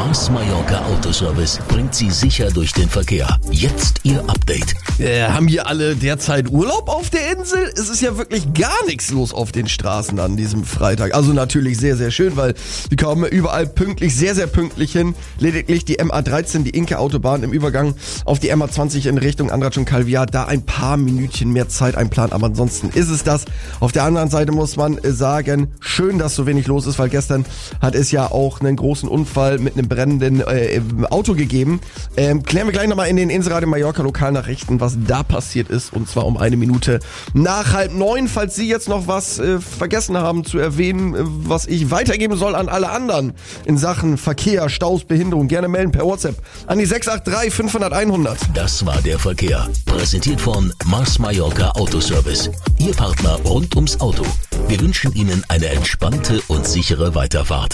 Mars Mallorca Autoservice bringt Sie sicher durch den Verkehr. Jetzt Ihr Update. Haben hier alle derzeit Urlaub auf der Insel? Es ist ja wirklich gar nichts los auf den Straßen an diesem Freitag. Also natürlich sehr, sehr schön, weil die kommen überall pünktlich, sehr, sehr pünktlich hin. Lediglich die MA13, die Inke-Autobahn im Übergang auf die MA20 in Richtung Andratx und Calviá, da ein paar Minütchen mehr Zeit einplanen, aber ansonsten ist es das. Auf der anderen Seite muss man sagen, schön, dass so wenig los ist, weil gestern hat es ja auch einen großen Unfall mit einem brennenden Auto gegeben. Klären wir gleich nochmal in den Inselradio Mallorca Lokalnachrichten, was da passiert ist, und zwar um 1 Minute nach 8:30. Falls Sie jetzt noch was vergessen haben zu erwähnen, was ich weitergeben soll an alle anderen in Sachen Verkehr, Staus, Behinderung, gerne melden per WhatsApp an die 683 500 100. Das war der Verkehr. Präsentiert von Mars Mallorca Autoservice. Ihr Partner rund ums Auto. Wir wünschen Ihnen eine entspannte und sichere Weiterfahrt.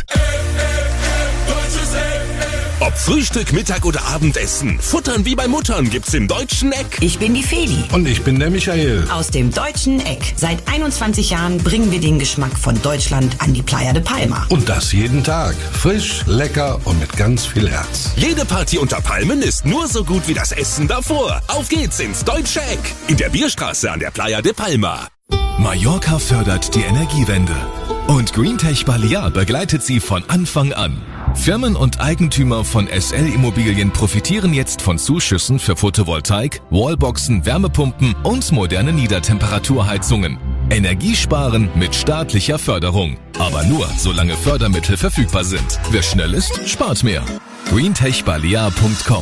Ob Frühstück, Mittag oder Abendessen, Futtern wie bei Muttern gibt's im Deutschen Eck. Ich bin die Feli. Und ich bin der Michael. Aus dem Deutschen Eck. Seit 21 Jahren bringen wir den Geschmack von Deutschland an die Playa de Palma. Und das jeden Tag. Frisch, lecker und mit ganz viel Herz. Jede Party unter Palmen ist nur so gut wie das Essen davor. Auf geht's ins Deutsche Eck. In der Bierstraße an der Playa de Palma. Mallorca fördert die Energiewende. Und Greentech Balear begleitet sie von Anfang an. Firmen und Eigentümer von SL Immobilien profitieren jetzt von Zuschüssen für Photovoltaik, Wallboxen, Wärmepumpen und moderne Niedertemperaturheizungen. Energiesparen mit staatlicher Förderung. Aber nur, solange Fördermittel verfügbar sind. Wer schnell ist, spart mehr. greentechbalear.com.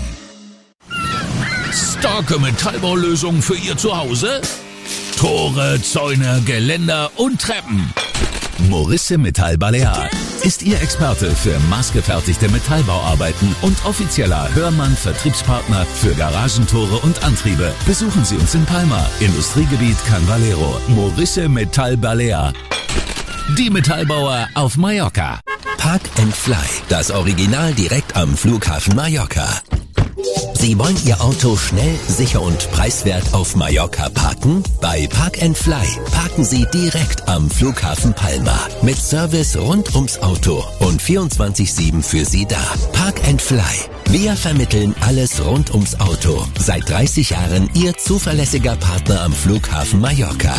Starke Metallbaulösungen für Ihr Zuhause? Tore, Zäune, Geländer und Treppen. Morisse Metall Balear ist Ihr Experte für maßgefertigte Metallbauarbeiten und offizieller Hörmann-Vertriebspartner für Garagentore und Antriebe. Besuchen Sie uns in Palma, Industriegebiet Can Valero. Morisse Metall Balear. Die Metallbauer auf Mallorca. Park and Fly, das Original direkt am Flughafen Mallorca. Sie wollen Ihr Auto schnell, sicher und preiswert auf Mallorca parken? Bei Park and Fly parken Sie direkt am Flughafen Palma. Mit Service rund ums Auto und 24/7 für Sie da. Park and Fly. Wir vermitteln alles rund ums Auto. Seit 30 Jahren Ihr zuverlässiger Partner am Flughafen Mallorca.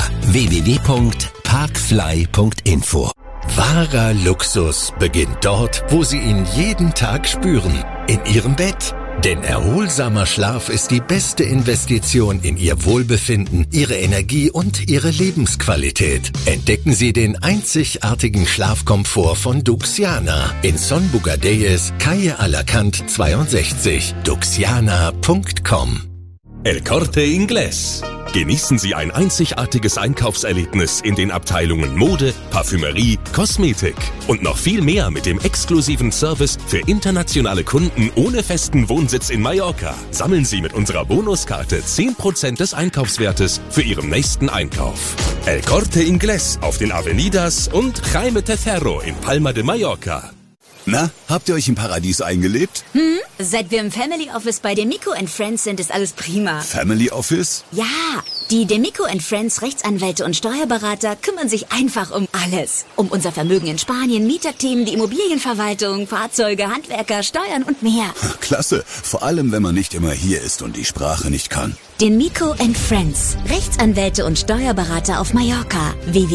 www.parkfly.info. Wahrer Luxus beginnt dort, wo Sie ihn jeden Tag spüren. In Ihrem Bett. Denn erholsamer Schlaf ist die beste Investition in Ihr Wohlbefinden, Ihre Energie und Ihre Lebensqualität. Entdecken Sie den einzigartigen Schlafkomfort von Duxiana in Son Bugadeyes, Calle Alacant 62. Duxiana.com. El Corte Inglés. Genießen Sie ein einzigartiges Einkaufserlebnis in den Abteilungen Mode, Parfümerie, Kosmetik und noch viel mehr mit dem exklusiven Service für internationale Kunden ohne festen Wohnsitz in Mallorca. Sammeln Sie mit unserer Bonuskarte 10% des Einkaufswertes für Ihren nächsten Einkauf. El Corte Inglés auf den Avenidas und Jaime Tercero in Palma de Mallorca. Na, habt ihr euch im Paradies eingelebt? Seit wir im Family Office bei Demico & Friends sind, ist alles prima. Family Office? Ja, die Demico & Friends Rechtsanwälte und Steuerberater kümmern sich einfach um alles. Um unser Vermögen in Spanien, Mieterthemen, die Immobilienverwaltung, Fahrzeuge, Handwerker, Steuern und mehr. Klasse, vor allem wenn man nicht immer hier ist und die Sprache nicht kann. Demico & Friends, Rechtsanwälte und Steuerberater auf Mallorca.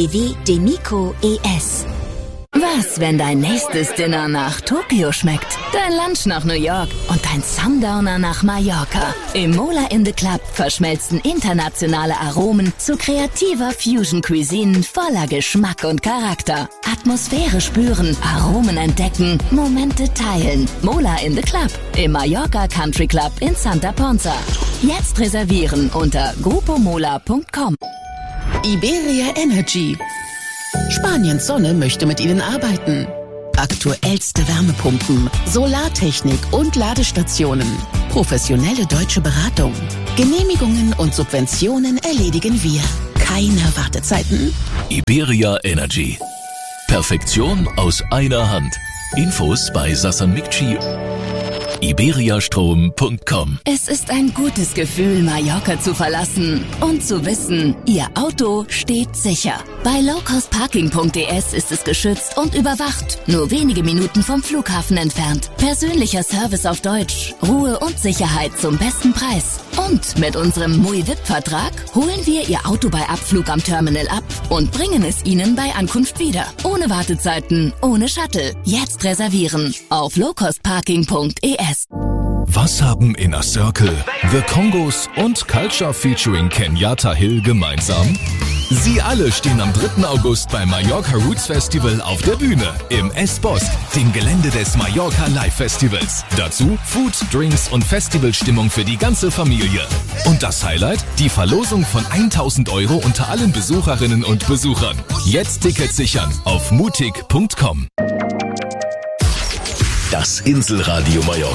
www.demico.es. Was, wenn dein nächstes Dinner nach Tokio schmeckt, dein Lunch nach New York und dein Sundowner nach Mallorca? Im Mola in the Club verschmelzen internationale Aromen zu kreativer Fusion-Cuisine voller Geschmack und Charakter. Atmosphäre spüren, Aromen entdecken, Momente teilen. Mola in the Club im Mallorca Country Club in Santa Ponza. Jetzt reservieren unter grupomola.com. Iberia Energy. Spaniens Sonne möchte mit Ihnen arbeiten. Aktuellste Wärmepumpen, Solartechnik und Ladestationen. Professionelle deutsche Beratung. Genehmigungen und Subventionen erledigen wir. Keine Wartezeiten. Iberia Energy. Perfektion aus einer Hand. Infos bei Sasan Mikci iberiastrom.com. Es ist ein gutes Gefühl, Mallorca zu verlassen und zu wissen, Ihr Auto steht sicher. Bei lowcostparking.es ist es geschützt und überwacht. Nur wenige Minuten vom Flughafen entfernt. Persönlicher Service auf Deutsch. Ruhe und Sicherheit zum besten Preis. Und mit unserem MUI-VIP-Vertrag holen wir Ihr Auto bei Abflug am Terminal ab und bringen es Ihnen bei Ankunft wieder. Ohne Wartezeiten, ohne Shuttle. Jetzt reservieren auf lowcostparking.es. Was haben Inner Circle, The Congos und Culture featuring Kenyatta Hill gemeinsam? Sie alle stehen am 3. August beim Mallorca Roots Festival auf der Bühne im S-Bosque, dem Gelände des Mallorca Live Festivals. Dazu Food, Drinks und Festivalstimmung für die ganze Familie. Und das Highlight? Die Verlosung von 1.000 € unter allen Besucherinnen und Besuchern. Jetzt Tickets sichern auf mutig.com. Das Inselradio Mallorca.